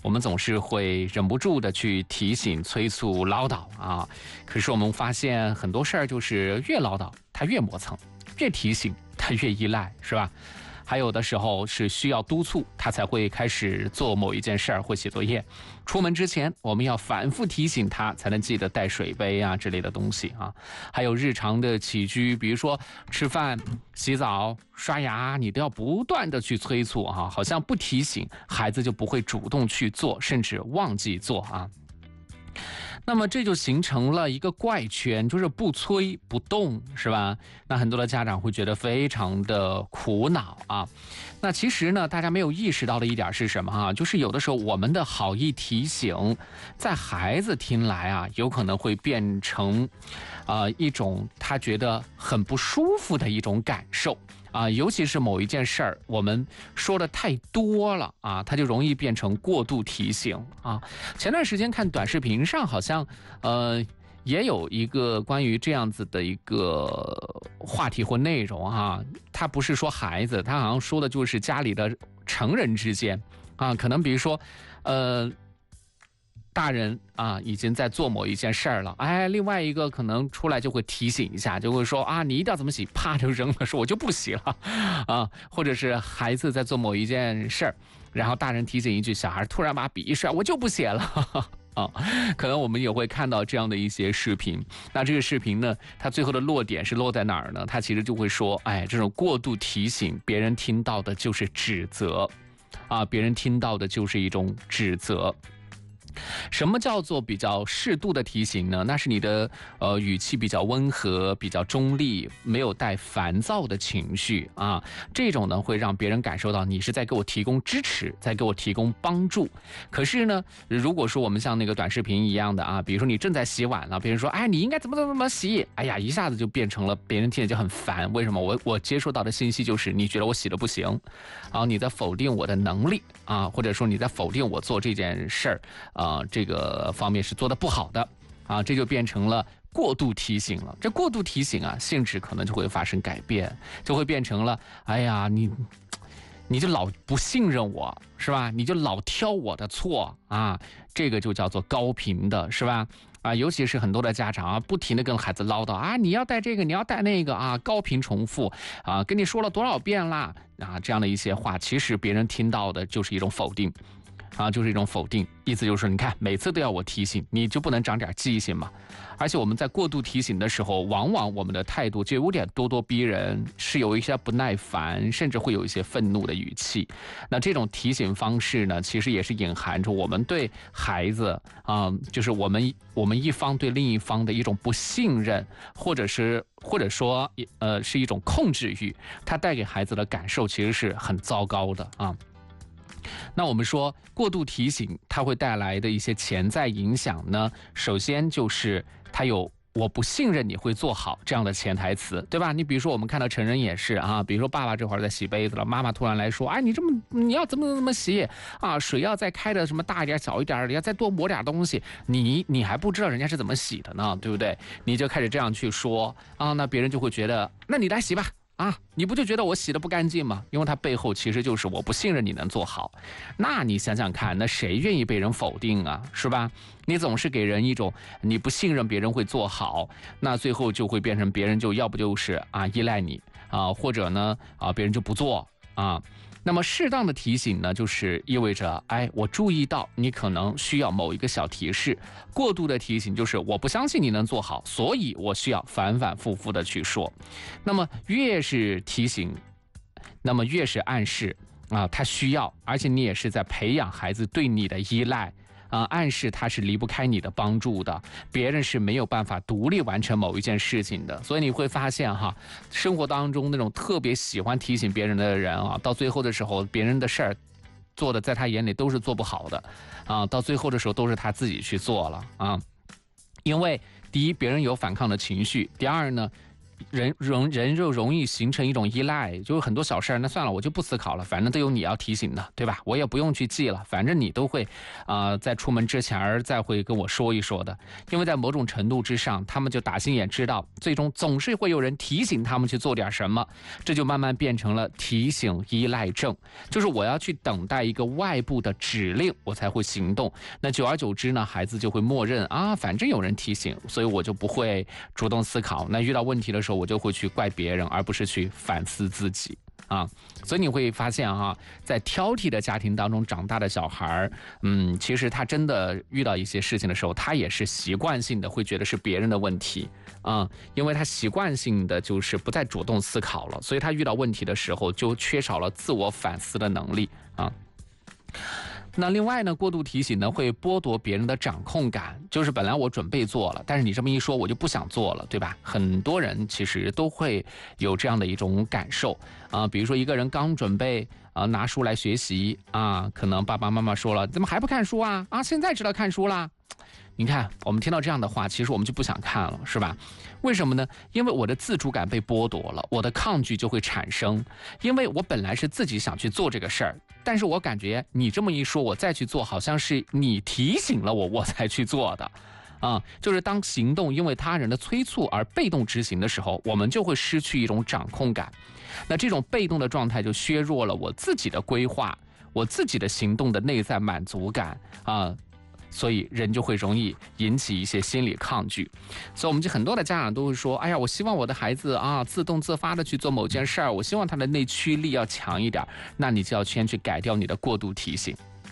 我们总是会忍不住的去提醒、催促、唠叨啊。可是我们发现很多事儿就是越唠叨他越磨蹭，越提醒他越依赖，是吧？还有的时候是需要督促他才会开始做某一件事儿或写作业。出门之前我们要反复提醒他才能记得带水杯啊之类的东西啊。还有日常的起居，比如说吃饭、洗澡、刷牙，你都要不断的去催促啊，好像不提醒孩子就不会主动去做，甚至忘记做啊。那么这就形成了一个怪圈，就是不催不动，是吧？那很多的家长会觉得非常的苦恼啊。那其实呢，大家没有意识到的一点是什么啊？就是有的时候我们的好意提醒，在孩子听来啊，有可能会变成一种他觉得很不舒服的一种感受。尤其是某一件事儿，我们说的太多了啊，它就容易变成过度提醒啊。前段时间看短视频上，好像也有一个关于这样子的一个话题或内容啊。他不是说孩子，他好像说的就是家里的成人之间啊，可能比如说大人啊已经在做某一件事儿了，另外一个可能出来就会提醒一下，就会说你一定要怎么洗，啪就扔了，说我就不洗了啊。或者是孩子在做某一件事儿，然后大人提醒一句，小孩突然把笔一甩，我就不写了可能我们也会看到这样的一些视频。那这个视频呢，它最后的落点是落在哪儿呢？它其实就会说，这种过度提醒，别人听到的就是指责别人听到的就是一种指责。什么叫做比较适度的提醒呢？那是你的语气比较温和，比较中立，没有带烦躁的情绪啊。这种呢会让别人感受到你是在给我提供支持，在给我提供帮助。可是呢，如果说我们像那个短视频一样的比如说你正在洗碗了，别人说你应该怎么洗，一下子就变成了别人听着就很烦。为什么？我接收到的信息就是你觉得我洗的不行你在否定我的能力或者说你在否定我做这件事儿这个方面是做得不好的这就变成了过度提醒了。这过度提醒性质可能就会发生改变，就会变成了你就老不信任我，是吧？你就老挑我的错这个就叫做高频的，是吧？尤其是很多的家长不停的跟孩子唠叨你要带这个，你要带那个高频重复跟你说了多少遍啦这样的一些话，其实别人听到的就是一种否定就是一种否定，意思就是你看每次都要我提醒，你就不能长点记性嘛？而且我们在过度提醒的时候，往往我们的态度就有点咄咄逼人，是有一些不耐烦，甚至会有一些愤怒的语气。那这种提醒方式呢，其实也是隐含着我们对孩子就是我们一方对另一方的一种不信任，或者说是一种控制欲，它带给孩子的感受其实是很糟糕的那我们说过度提醒它会带来的一些潜在影响呢，首先就是它有我不信任你会做好这样的潜台词，对吧？你比如说我们看到成人也是比如说爸爸这会儿在洗杯子了，妈妈突然来说你要怎么洗水要再开的什么大一点小一点，你要再多抹点东西，你还不知道人家是怎么洗的呢，对不对？你就开始这样去说那别人就会觉得那你来洗吧你不就觉得我洗得不干净吗？因为它背后其实就是我不信任你能做好。那你想想看，那谁愿意被人否定是吧？你总是给人一种你不信任别人会做好，那最后就会变成别人就要不就是依赖你或者呢别人就不做那么适当的提醒呢，就是意味着我注意到你可能需要某一个小提示。过度的提醒就是我不相信你能做好，所以我需要反反复复的去说。那么越是提醒，那么越是暗示他需要，而且你也是在培养孩子对你的依赖暗示他是离不开你的帮助的，别人是没有办法独立完成某一件事情的。所以你会发现生活当中那种特别喜欢提醒别人的人到最后的时候，别人的事儿做的在他眼里都是做不好的到最后的时候都是他自己去做了因为第一，别人有反抗的情绪；第二呢， 人就容易形成一种依赖，就是很多小事儿，那算了，我就不思考了，反正都有你要提醒的，对吧？我也不用去记了，反正你都会在出门之前再会跟我说一说的。因为在某种程度之上，他们就打心眼知道，最终总是会有人提醒他们去做点什么，这就慢慢变成了提醒依赖症，就是我要去等待一个外部的指令，我才会行动。那久而久之呢，孩子就会默认反正有人提醒，所以我就不会主动思考。那遇到问题的时候，我就会去怪别人，而不是去反思自己所以你会发现在挑剔的家庭当中长大的小孩其实他真的遇到一些事情的时候，他也是习惯性的会觉得是别人的问题因为他习惯性的就是不再主动思考了，所以他遇到问题的时候就缺少了自我反思的能力那另外呢，过度提醒呢会剥夺别人的掌控感，就是本来我准备做了，但是你这么一说，我就不想做了，对吧？很多人其实都会有这样的一种感受比如说一个人刚准备拿书来学习可能爸爸妈妈说了，怎么还不看书现在知道看书啦。你看，我们听到这样的话，其实我们就不想看了，是吧？为什么呢？因为我的自主感被剥夺了，我的抗拒就会产生。因为我本来是自己想去做这个事儿，但是我感觉你这么一说，我再去做，好像是你提醒了我才去做的。就是当行动因为他人的催促而被动执行的时候，我们就会失去一种掌控感。那这种被动的状态就削弱了我自己的规划，我自己的行动的内在满足感所以人就会容易引起一些心理抗拒。所以我们就很多的家长都会说，哎呀，我希望我的孩子自动自发的去做某件事儿，我希望他的内驱力要强一点，那你就要先去改掉你的过度提醒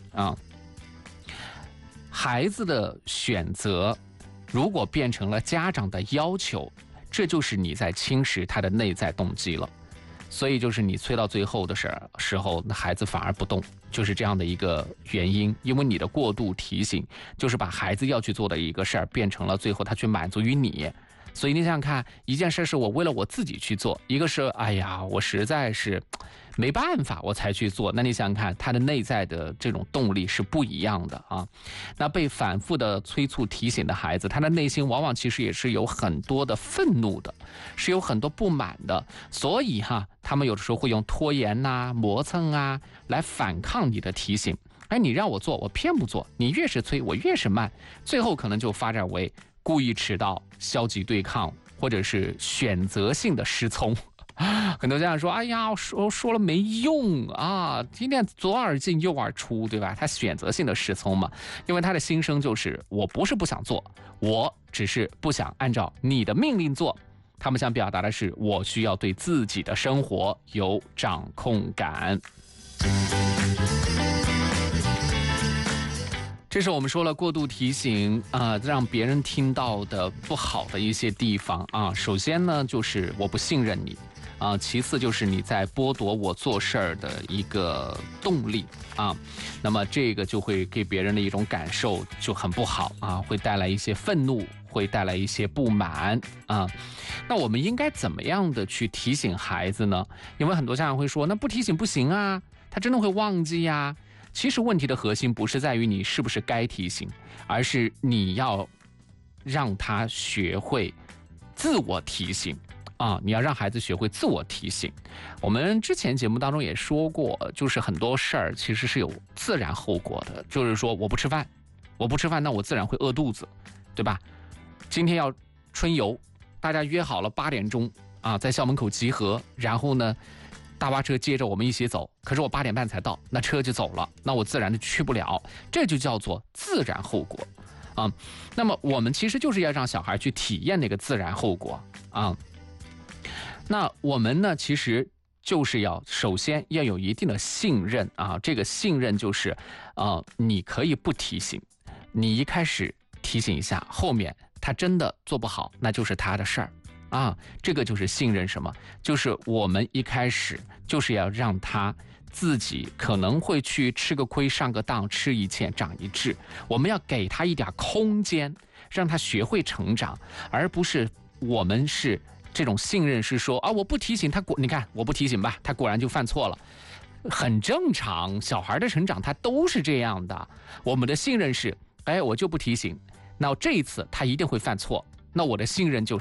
孩子的选择如果变成了家长的要求，这就是你在侵蚀他的内在动机了。所以就是你催到最后的时候，那孩子反而不动，就是这样的一个原因。因为你的过度提醒，就是把孩子要去做的一个事儿，变成了最后他去满足于你。所以你想想看，一件事是我为了我自己去做，一个是哎呀，我实在是没办法我才去做。那你想想看，他的内在的这种动力是不一样的那被反复的催促提醒的孩子，他的内心往往其实也是有很多的愤怒的，是有很多不满的。所以他们有的时候会用拖延磨蹭来反抗你的提醒。你让我做，我偏不做，你越是催，我越是慢，最后可能就发展为故意迟到、消极对抗，或者是选择性的失聪。很多家长说，哎呀，说了没用今天左耳进右耳出，对吧？他选择性的失聪嘛，因为他的心声就是我不是不想做，我只是不想按照你的命令做。他们想表达的是，我需要对自己的生活有掌控感。这是我们说了过度提醒让别人听到的不好的一些地方首先呢，就是我不信任你其次就是你在剥夺我做事儿的一个动力那么这个就会给别人的一种感受就很不好会带来一些愤怒，会带来一些不满那我们应该怎么样的去提醒孩子呢？因为很多家长会说，那不提醒不行他真的会忘记呀。其实问题的核心不是在于你是不是该提醒，而是你要让他学会自我提醒你要让孩子学会自我提醒。我们之前节目当中也说过，就是很多事儿其实是有自然后果的，就是说我不吃饭，那我自然会饿肚子，对吧？今天要春游，大家约好了8点钟在校门口集合，然后呢大巴车接着我们一起走，可是我8点半才到，那车就走了，那我自然就去不了，这就叫做自然后果那么我们其实就是要让小孩去体验那个自然后果那我们呢，其实就是首先要有一定的信任这个信任就是你可以不提醒，你一开始提醒一下，后面他真的做不好，那就是他的事儿这个就是信任什么？就是我们一开始就是要让他自己可能会去吃个亏上个当，吃一堑长一智，我们要给他一点空间，让他学会成长，而不是我们是这种信任是说我不提醒他，你看我不提醒吧，他果然就犯错了，很正常，小孩的成长他都是这样的。我们的信任是我就不提醒，那这一次他一定会犯错，那我的信任就是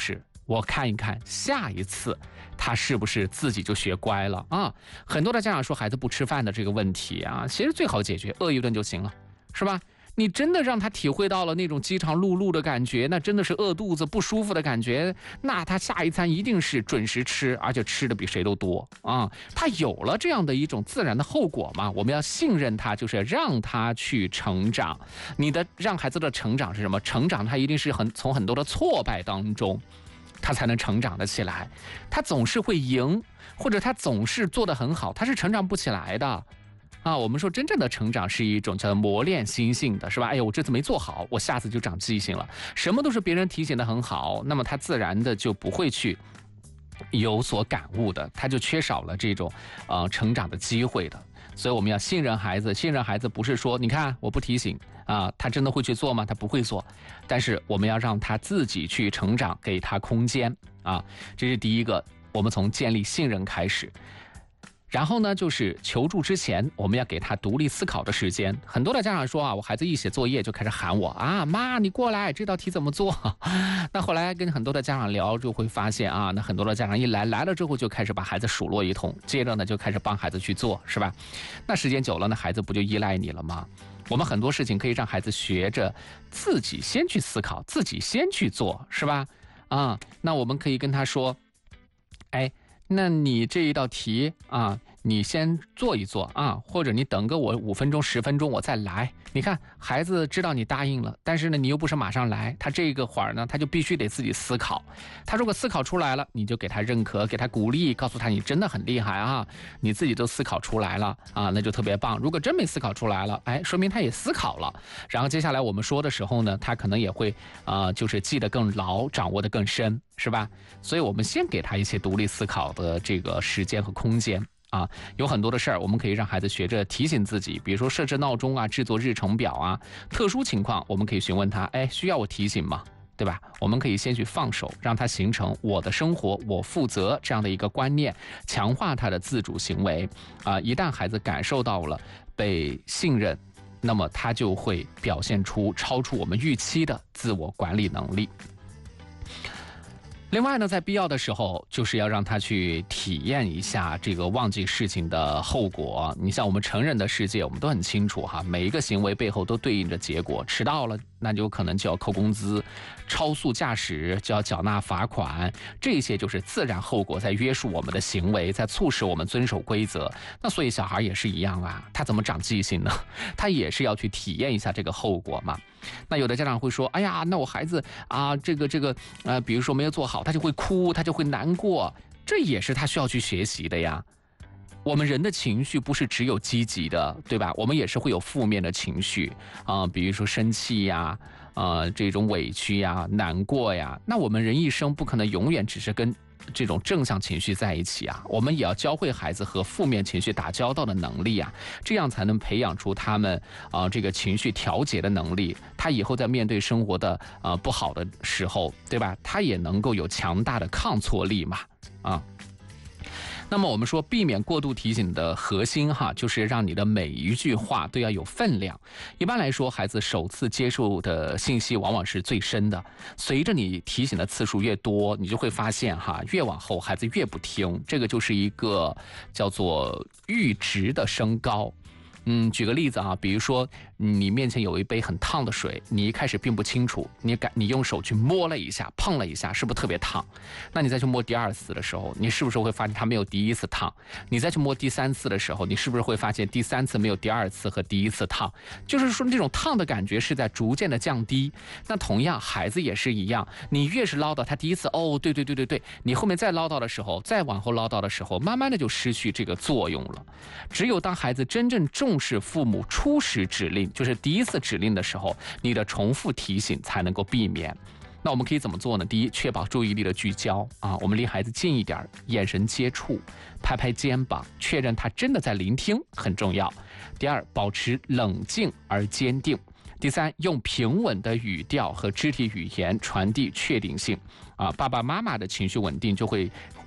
我看一看下一次他是不是自己就学乖了啊？很多的家长说孩子不吃饭的这个问题啊，其实最好解决，饿一顿就行了，是吧？你真的让他体会到了那种饥肠辘辘的感觉，那真的是饿肚子不舒服的感觉，那他下一餐一定是准时吃，而且吃的比谁都多啊！他有了这样的一种自然的后果嘛，我们要信任他，就是让他去成长。你的让孩子的成长是什么？成长他一定是从很多的挫败当中，他才能成长得起来。他总是会赢，或者他总是做得很好，他是成长不起来的。我们说真正的成长是一种叫磨练心性的，是吧？哎呦，我这次没做好，我下次就长记性了。什么都是别人提醒的很好，那么他自然的就不会去有所感悟的，他就缺少了这种成长的机会的。所以我们要信任孩子，信任孩子不是说你看我不提醒他真的会去做吗？他不会做，但是我们要让他自己去成长，给他空间这是第一个，我们从建立信任开始。然后呢，就是求助之前，我们要给他独立思考的时间。很多的家长说我孩子一写作业就开始喊我妈，你过来，这道题怎么做？那后来跟很多的家长聊，就会发现那很多的家长一来了之后，就开始把孩子数落一通，接着呢就开始帮孩子去做，是吧？那时间久了，那孩子不就依赖你了吗？我们很多事情可以让孩子学着自己先去思考，自己先去做，是吧？那我们可以跟他说，那你这一道题你先做一做或者你等个我5分钟10分钟我再来。你看孩子知道你答应了，但是呢你又不是马上来，他这个会儿呢他就必须得自己思考。他如果思考出来了，你就给他认可，给他鼓励，告诉他你真的很厉害你自己都思考出来了那就特别棒。如果真没思考出来了，说明他也思考了。然后接下来我们说的时候呢，他可能也会就是记得更牢，掌握得更深，是吧？所以我们先给他一些独立思考的这个时间和空间有很多的事儿，我们可以让孩子学着提醒自己，比如说设置闹钟制作日程表特殊情况我们可以询问他，需要我提醒吗？对吧？我们可以先去放手，让他形成我的生活我负责这样的一个观念，强化他的自主行为一旦孩子感受到了被信任，那么他就会表现出超出我们预期的自我管理能力。另外呢，在必要的时候，就是要让他去体验一下这个忘记事情的后果。你像我们成人的世界，我们都很清楚每一个行为背后都对应着结果。迟到了，那就可能就要扣工资；超速驾驶就要缴纳罚款。这些就是自然后果，在约束我们的行为，在促使我们遵守规则。那所以小孩也是一样他怎么长记性呢？他也是要去体验一下这个后果嘛。那有的家长会说，哎呀，那我孩子比如说没有做好，他就会哭，他就会难过，这也是他需要去学习的呀。我们人的情绪不是只有积极的，对吧？我们也是会有负面的情绪比如说生气这种委屈难过那我们人一生不可能永远只是跟这种正向情绪在一起我们也要教会孩子和负面情绪打交道的能力这样才能培养出他们这个情绪调节的能力。他以后在面对生活的不好的时候，对吧？他也能够有强大的抗挫力嘛那么我们说避免过度提醒的核心就是让你的每一句话都要有分量。一般来说，孩子首次接受的信息往往是最深的，随着你提醒的次数越多，你就会发现越往后孩子越不听，这个就是一个叫做阈值的升高。举个例子比如说你面前有一杯很烫的水，你一开始并不清楚，你用手去摸了一下，碰了一下，是不是特别烫？那你再去摸第2次的时候，你是不是会发现它没有第1次烫？你再去摸第3次的时候，你是不是会发现第3次没有第2次和第1次烫？就是说这种烫的感觉是在逐渐的降低。那同样孩子也是一样，你越是唠叨他第1次对，你后面再唠叨的时候，再往后唠叨的时候，慢慢的就失去这个作用了。只有当孩子真正重视父母初始指令，就是第1次指令的时候，你的重复提醒才能够避免。那我们可以怎么做呢？第一，确保注意力的聚焦我们离孩子近一点，眼神接触，拍拍肩膀，确认他真的在聆听，很重要。第二，保持冷静而坚定。第三，用平稳的语调和肢体语言传递确定性爸爸妈妈的情绪稳定就会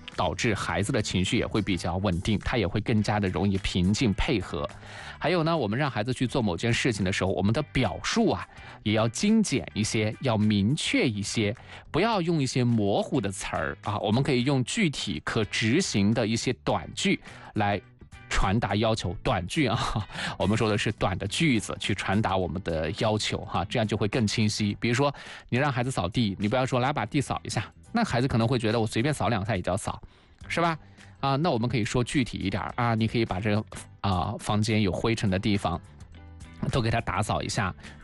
导致孩子的情绪也会比较稳定，他也会更加的容易平静配合。还有呢，我们让孩子去做某件事情的时候，我们的表述啊也要精简一些，要明确一些，不要用一些模糊的词儿啊，我们可以用具体可执行的一些短句来传达要求。短句啊，我们说的是短的句子去传达我们的要求哈，这样就会更清晰。比如说你让孩子扫地，你不要说来把地扫一下，那孩子可能会觉得我随便扫2下也叫扫，是吧？那我们可以说具体一点啊，你可以把这个房间有灰尘的地方都给它打扫一下。